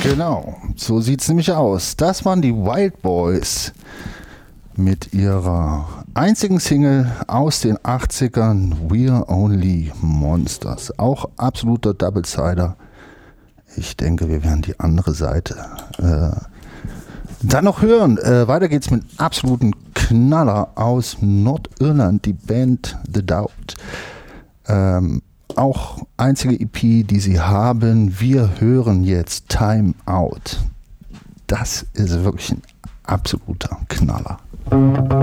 Genau, so sieht es nämlich aus. Das waren die Wild Boys mit ihrer einzigen Single aus den 80ern, We're Only Monsters. Auch absoluter Double-Sider. Ich denke, wir werden die andere Seite dann noch hören. Weiter geht's mit absoluten Knaller aus Nordirland, die Band The Doubt. Auch einzige EP, die sie haben. Wir hören jetzt Time Out. Das ist wirklich ein absoluter Knaller.